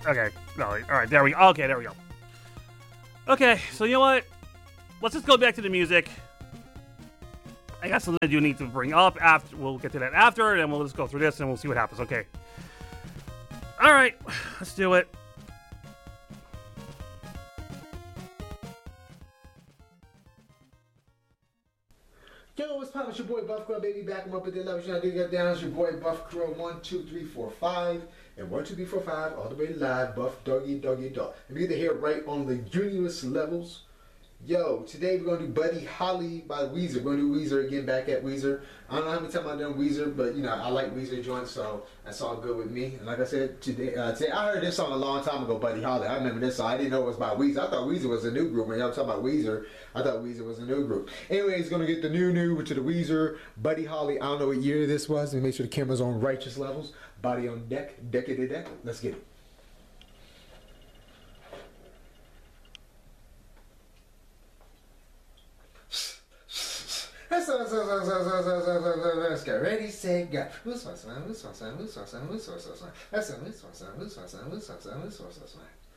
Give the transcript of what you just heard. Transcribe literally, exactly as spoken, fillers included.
Okay, no, all right, there we go. Okay, there we go. Okay, so you know what? Let's just go back to the music. I got something I do need to bring up after. We'll get to that after, and we'll just go through this, and we'll see what happens. Okay. All right, let's do it. Yo, what's poppin'? It's your boy Buff Crow, baby. Back him up at the level. I do get down. It's your boy Buff Crow. One, two, three, four, five, and one, two, three, four, five, all the way live. Buff Doggy Doggy Dog. And we're here right on the Universe levels. Yo, today we're gonna do Buddy Holly by Weezer. We're gonna do Weezer again, back at Weezer. I don't know how many times I've done Weezer, but you know I like Weezer joints, so that's all good with me. And like I said today, uh, today I heard this song a long time ago, Buddy Holly. I remember this song. I didn't know it was by Weezer. I thought Weezer was a new group. When y'all talking about Weezer, I thought Weezer was a new group. Anyways, gonna get the new new to the Weezer Buddy Holly. I don't know what year this was. Let me make sure the camera's on righteous levels. Body on deck, deck it deck. Let's get it. Let's get ready, say, go. Who's my son? Who's my son? Who's my son? Who's my son? That's a who's my son? Who's my son? Who's my son? Who's my son?